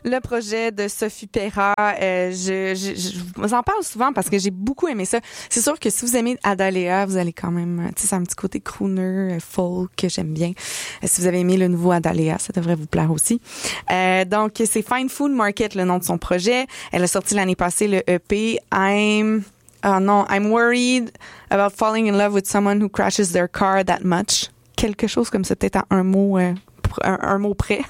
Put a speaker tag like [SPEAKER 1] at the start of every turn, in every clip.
[SPEAKER 1] le projet de Sophie Perra. Je vous en parle souvent parce que j'ai beaucoup aimé ça. C'est sûr que si vous aimez Adalea, vous allez quand même, tu sais, c'est un petit côté crooner, folk que j'aime bien. Si vous avez aimé le nouveau Adalea, ça devrait vous plaire aussi. Donc, c'est Fine Food Market, le nom de son projet. Elle a sorti l'année passée le EP I'm worried about falling in love with someone who crashes their car that much. Quelque chose comme ça, peut-être à un mot près.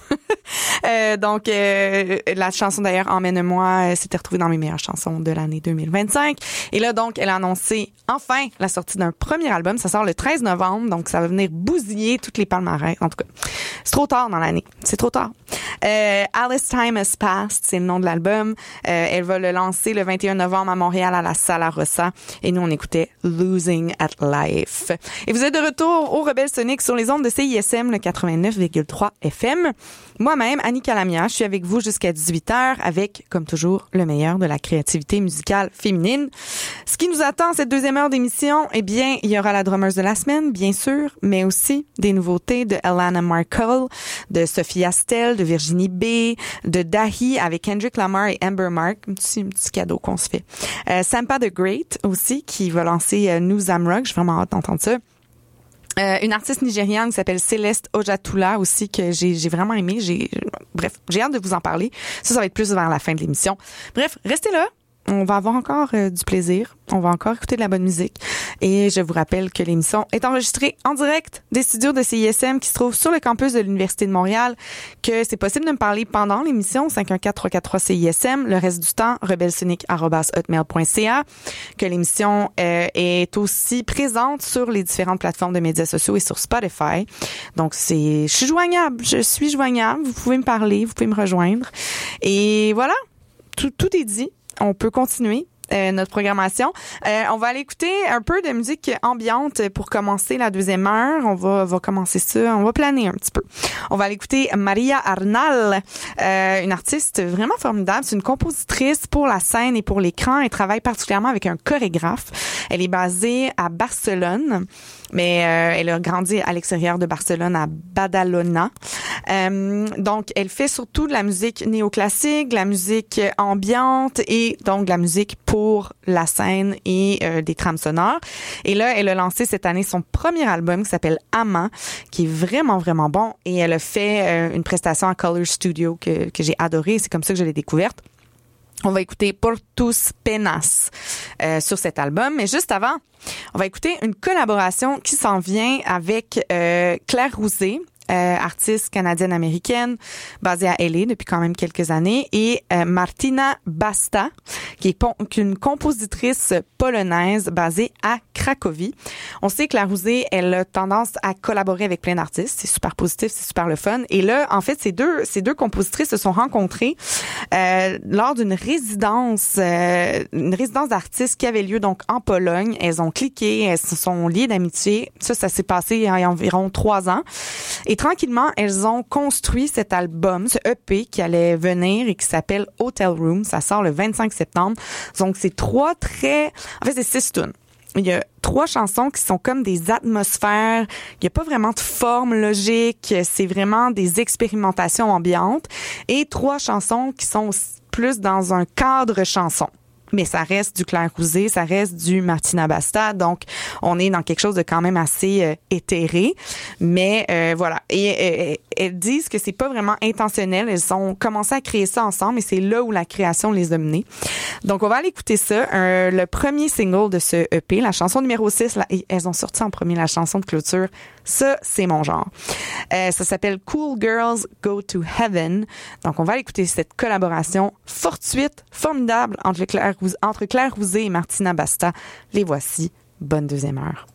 [SPEAKER 1] Donc, la chanson d'ailleurs Emmène-moi s'était retrouvée dans mes meilleures chansons de l'année 2025. Et là, donc, elle a annoncé enfin la sortie d'un premier album. Ça sort le 13 novembre, donc ça va venir bousiller toutes les palmarès. En tout cas, c'est trop tard dans l'année. C'est trop tard. Alice Time Has Passed, c'est le nom de l'album. Elle va le lancer le 21 novembre à Montréal à la Sala Rossa. Et nous, on écoutait Losing at Life. Et vous êtes de retour au Rebelle Sonic sur les ondes de CISM, le 89,3 FM. Moi-même, Annie Calamia, je suis avec vous jusqu'à 18h avec, comme toujours, le meilleur de la créativité musicale féminine. Ce qui nous attend cette deuxième heure d'émission, eh bien, il y aura la drummeuse de la semaine, bien sûr, mais aussi des nouveautés de Alana Markle, de Sophie Astel, de Virginie B, de Dahi avec Kendrick Lamar et Amber Mark. Un petit cadeau qu'on se fait. Sampa the Great aussi, qui va lancer New Zamrock. J'ai vraiment hâte d'entendre ça. Une artiste nigériane qui s'appelle Céleste Ojatula aussi, que j'ai vraiment aimé. Bref, j'ai hâte de vous en parler. Ça va être plus vers la fin de l'émission. Bref, restez là. On va avoir encore du plaisir. On va encore écouter de la bonne musique. Et je vous rappelle que l'émission est enregistrée en direct des studios de CISM qui se trouvent sur le campus de l'Université de Montréal, que c'est possible de me parler pendant l'émission, 514-343-CISM. Le reste du temps, rebelsonic@hotmail.ca. Que l'émission est aussi présente sur les différentes plateformes de médias sociaux et sur Spotify. Donc, je suis joignable. Vous pouvez me parler, vous pouvez me rejoindre. Et voilà, tout est dit. On peut continuer notre programmation. On va aller écouter un peu de musique ambiante pour commencer la deuxième heure. On va commencer ça. On va planer un petit peu. On va aller écouter Maria Arnal, une artiste vraiment formidable. C'est une compositrice pour la scène et pour l'écran. Elle travaille particulièrement avec un chorégraphe. Elle est basée à Barcelone, mais elle a grandi à l'extérieur de Barcelone, à Badalona. Donc, elle fait surtout de la musique néoclassique, de la musique ambiante et donc de la musique pour la scène et des trames sonores. Et là, elle a lancé cette année son premier album qui s'appelle Ama, qui est vraiment, vraiment bon. Et elle a fait une prestation à Color Studio que j'ai adorée. C'est comme ça que je l'ai découverte. On va écouter Por tus penas sur cet album. Mais juste avant, on va écouter une collaboration qui s'en vient avec Claire Rousset, artiste canadienne-américaine basée à LA depuis quand même quelques années, et Martina Basta, qui est une compositrice polonaise basée à Cracovie. On sait que la Rousset, elle a tendance à collaborer avec plein d'artistes. C'est super positif, c'est super le fun. Et là, en fait, ces deux compositrices se sont rencontrées lors d'une résidence d'artistes qui avait lieu donc en Pologne. Elles ont cliqué, elles se sont liées d'amitié. Ça s'est passé il y a environ 3 ans. Et tranquillement, elles ont construit cet album, ce EP qui allait venir et qui s'appelle Hotel Room. Ça sort le 25 septembre. Donc, c'est c'est 6 tunes. Il y a 3 chansons qui sont comme des atmosphères. Il n'y a pas vraiment de forme logique. C'est vraiment des expérimentations ambiantes. Et 3 chansons qui sont plus dans un cadre chanson. Mais ça reste du Claire Rousset, ça reste du Martina Basta. Donc, on est dans quelque chose de quand même assez éthéré. Mais voilà. Et elles disent que c'est pas vraiment intentionnel. Elles ont commencé à créer ça ensemble et c'est là où la création les a menées. Donc, on va aller écouter ça. Le premier single de ce EP, la chanson numéro 6, elles ont sorti en premier la chanson de clôture. Ça, c'est mon genre. Ça s'appelle Cool Girls Go to Heaven. Donc, on va aller écouter cette collaboration fortuite, formidable entre Claire Rousset et Martina Basta. Les voici. Bonne deuxième heure.